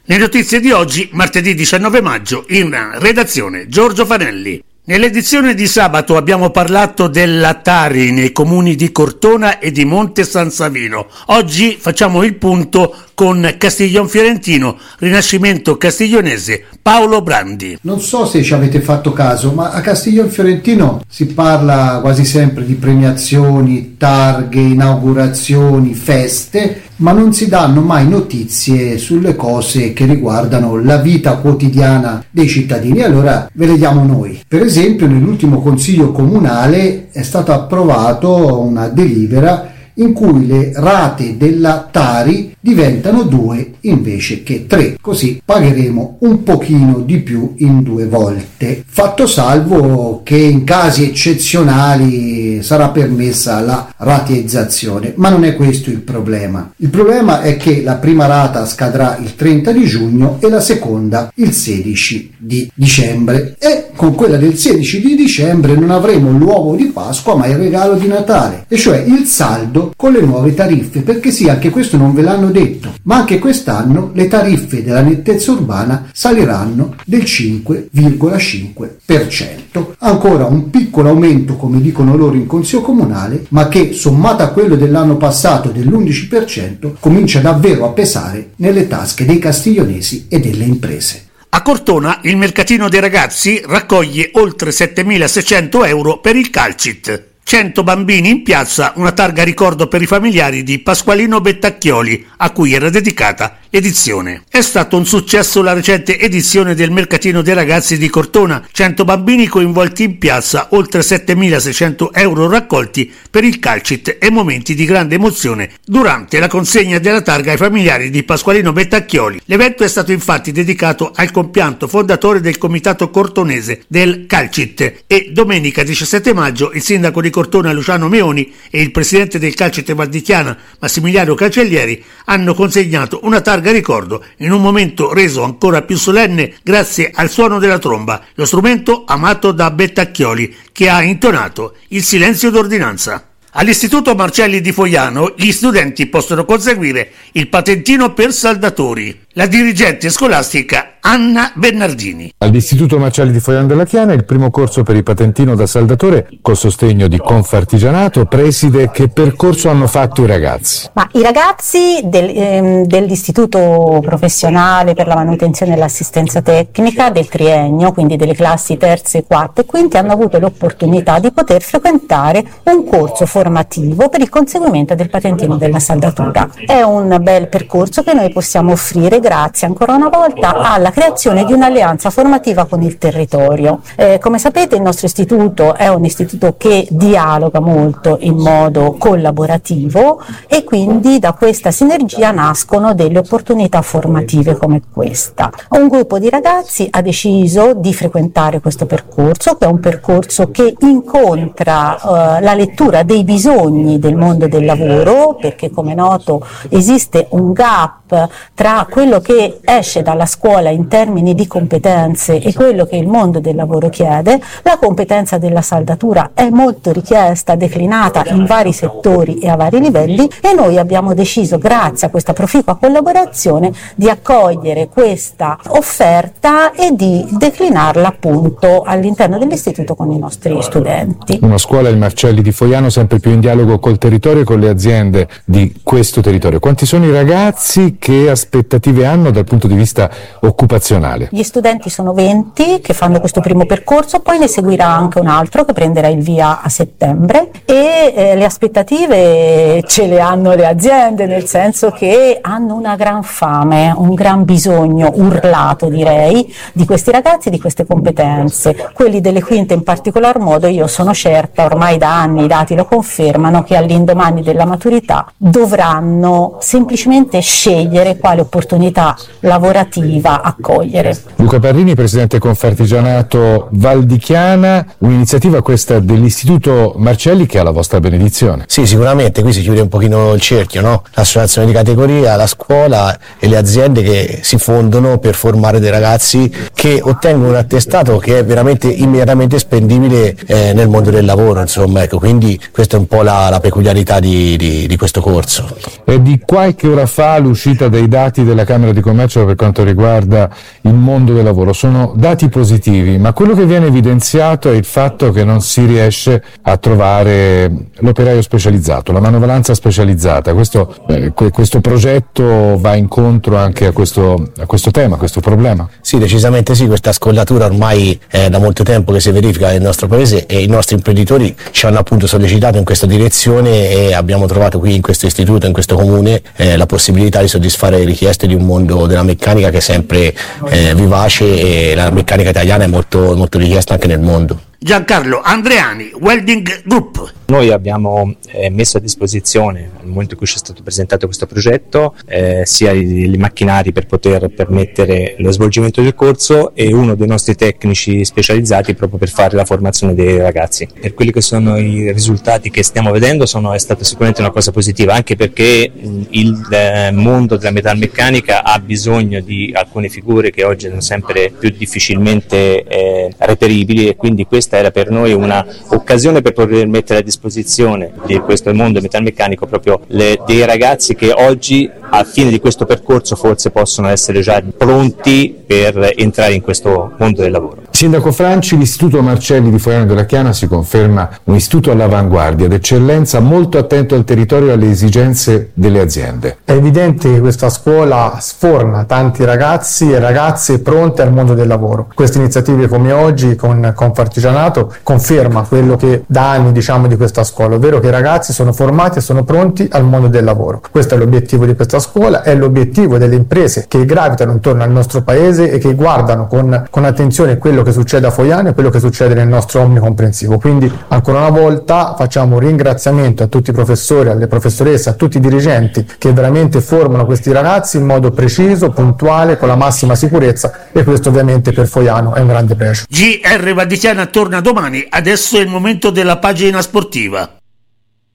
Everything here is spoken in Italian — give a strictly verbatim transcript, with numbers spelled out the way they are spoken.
Le notizie di oggi, martedì diciannove maggio, in redazione Giorgio Fanelli. Nell'edizione di sabato abbiamo parlato della Tari nei comuni di Cortona e di Monte San Savino. Oggi facciamo il punto con Castiglion Fiorentino, Rinascimento Castiglionese, Paolo Brandi. Non so se ci avete fatto caso, ma a Castiglion Fiorentino si parla quasi sempre di premiazioni, targhe, inaugurazioni, feste, ma non si danno mai notizie sulle cose che riguardano la vita quotidiana dei cittadini. Allora ve le diamo noi. Per esempio, nell'ultimo consiglio comunale è stata approvata una delibera in cui le rate della Tari diventano due invece che tre, così pagheremo un pochino di più in due volte, fatto salvo che in casi eccezionali sarà permessa la rateizzazione, ma non è questo il problema. Il problema è che la prima rata scadrà il trenta di giugno e la seconda il sedici di dicembre, e con quella del sedici di dicembre non avremo l'uovo di Pasqua ma il regalo di Natale, e cioè il saldo con le nuove tariffe, perché sì, anche questo non ve l'hanno detto, ma anche quest'anno le tariffe della nettezza urbana saliranno del cinque virgola cinque per cento, ancora un piccolo aumento come dicono loro in consiglio comunale, ma che sommato a quello dell'anno passato dell'undici per cento comincia davvero a pesare nelle tasche dei castiglionesi e delle imprese. A Cortona il mercatino dei ragazzi raccoglie oltre settemilaseicento euro per il Calcit. cento bambini in piazza, una targa ricordo per i familiari di Pasqualino Bettacchioli, a cui era dedicata l'edizione. È stato un successo la recente edizione del mercatino dei ragazzi di Cortona, cento bambini coinvolti in piazza, oltre settemilaseicento euro raccolti per il Calcit e momenti di grande emozione durante la consegna della targa ai familiari di Pasqualino Bettacchioli. L'evento è stato infatti dedicato al compianto fondatore del comitato cortonese del Calcit, e domenica diciassette maggio il sindaco di Cortona Luciano Meoni e il presidente del Calcit Val di Chiana Massimiliano Cancellieri hanno consegnato una targa ricordo in un momento reso ancora più solenne grazie al suono della tromba, lo strumento amato da Bettacchioli, che ha intonato il silenzio d'ordinanza. All'Istituto Marcelli di Fogliano gli studenti possono conseguire il patentino per saldatori. La dirigente scolastica Anna Bernardini. All'Istituto Marcelli di Fogliano della Chiana il primo corso per il patentino da saldatore col sostegno di Confartigianato. Preside, che percorso hanno fatto i ragazzi? Ma i ragazzi del, ehm, dell'Istituto Professionale per la Manutenzione e l'Assistenza Tecnica del triennio, quindi delle classi terze, quarte e quinte, hanno avuto l'opportunità di poter frequentare un corso formativo per il conseguimento del patentino della saldatura. È un bel percorso che noi possiamo offrire grazie ancora una volta alla creazione di un'alleanza formativa con il territorio. Eh, come sapete il nostro istituto è un istituto che dialoga molto in modo collaborativo, e quindi da questa sinergia nascono delle opportunità formative come questa. Un gruppo di ragazzi ha deciso di frequentare questo percorso, che è un percorso che incontra eh, la lettura dei bisogni del mondo del lavoro, perché come noto esiste un gap tra quello che esce dalla scuola in termini di competenze e quello che il mondo del lavoro chiede. La competenza della saldatura è molto richiesta, declinata in vari settori e a vari livelli, e noi abbiamo deciso, grazie a questa proficua collaborazione, di accogliere questa offerta e di declinarla appunto all'interno dell'istituto con i nostri studenti. Una scuola, il Marcelli di Fogliano, sempre più in dialogo col territorio e con le aziende di questo territorio. Quanti sono i ragazzi? Che aspettative hanno dal punto di vista occupazionale? Gli studenti sono venti che fanno questo primo percorso, poi ne seguirà anche un altro che prenderà il via a settembre, e eh, le aspettative ce le hanno le aziende, nel senso che hanno una gran fame, un gran bisogno urlato, direi, di questi ragazzi, di queste competenze. Quelli delle quinte in particolar modo, io sono certa, ormai da anni i dati lo confermano, che all'indomani della maturità dovranno semplicemente scegliere quale opportunità lavorativa a accogliere. Luca Parrini, presidente Confartigianato Val di Chiana, un'iniziativa questa dell'Istituto Marcelli che ha la vostra benedizione. Sì, sicuramente qui si chiude un pochino il cerchio, no? L'associazione di categoria, la scuola e le aziende che si fondono per formare dei ragazzi che ottengono un attestato che è veramente immediatamente spendibile eh, nel mondo del lavoro, insomma, ecco, quindi questa è un po' la, la peculiarità di, di, di questo corso. È di qualche ora fa l'uscita dei dati della Camera di Commercio per quanto riguarda il mondo del lavoro. Sono dati positivi, ma quello che viene evidenziato è il fatto che non si riesce a trovare l'operaio specializzato, la manovalanza specializzata. Questo, eh, questo progetto va incontro anche a questo, a questo tema, a questo problema? Sì, decisamente sì, questa scollatura ormai è da molto tempo che si verifica nel nostro paese e i nostri imprenditori ci hanno appunto sollecitato in questa direzione e abbiamo trovato qui in questo istituto, in questo comune, eh, la possibilità di soddisfare le richieste di un mondo della meccanica che è sempre eh, vivace e la meccanica italiana è molto, molto richiesta anche nel mondo. Giancarlo Andreani, Welding Group. Noi abbiamo eh, messo a disposizione, al momento in cui ci è stato presentato questo progetto, eh, sia i, i macchinari per poter permettere lo svolgimento del corso e uno dei nostri tecnici specializzati proprio per fare la formazione dei ragazzi. Per quelli che sono i risultati che stiamo vedendo sono, è stata sicuramente una cosa positiva, anche perché il eh, mondo della metalmeccanica ha bisogno di alcune figure che oggi sono sempre più difficilmente eh, reperibili, e quindi questa era per noi una occasione per poter mettere a disposizione di questo mondo metalmeccanico proprio le, dei ragazzi che oggi a fine di questo percorso forse possono essere già pronti per entrare in questo mondo del lavoro. Sindaco Franci, l'Istituto Marcelli di Fogliano della Chiana si conferma un istituto all'avanguardia d'eccellenza, molto attento al territorio e alle esigenze delle aziende. È evidente che questa scuola sforna tanti ragazzi e ragazze pronte al mondo del lavoro. Queste iniziative come oggi con Confartigianato conferma quello che da anni diciamo di questa scuola, ovvero che i ragazzi sono formati e sono pronti al mondo del lavoro. Questo è l'obiettivo di questa scuola, è l'obiettivo delle imprese che gravitano intorno al nostro paese e che guardano con, con attenzione quello che succede a Fogliano e quello che succede nel nostro omnicomprensivo. Quindi ancora una volta facciamo un ringraziamento a tutti i professori, alle professoresse, a tutti i dirigenti che veramente formano questi ragazzi in modo preciso, puntuale, con la massima sicurezza, e questo ovviamente per Fogliano è un grande pregio. G R Val di Chiana torna domani, adesso è il momento della pagina sportiva.